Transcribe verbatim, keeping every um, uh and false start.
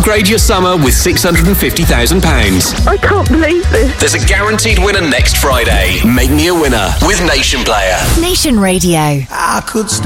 Upgrade your summer with six hundred fifty thousand pounds. I can't believe this. There's a guaranteed winner next Friday. Make me a winner with Nation Player. Nation Radio. I could